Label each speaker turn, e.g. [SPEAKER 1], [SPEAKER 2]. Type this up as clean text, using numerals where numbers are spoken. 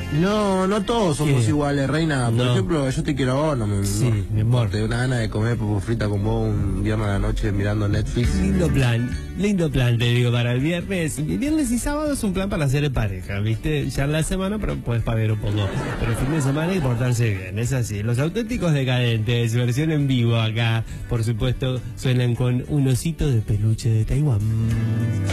[SPEAKER 1] No, no todos somos
[SPEAKER 2] ¿Qué?
[SPEAKER 1] iguales, reina. Por
[SPEAKER 2] No.
[SPEAKER 1] ejemplo, yo te quiero a vos,
[SPEAKER 2] Sí, mi amor.
[SPEAKER 1] Te da una gana de comer papas fritas con vos un viernes a la noche mirando Netflix.
[SPEAKER 2] Lindo plan, te digo, para el viernes. Viernes y sábado es un plan para hacer en pareja, ¿viste? Ya en la semana, pero puedes pagar un poco. Pero el fin de semana hay que portarse bien, es así. Los auténticos decadentes, versión en vivo acá, por supuesto, suenan con un osito de peluche de Taiwán.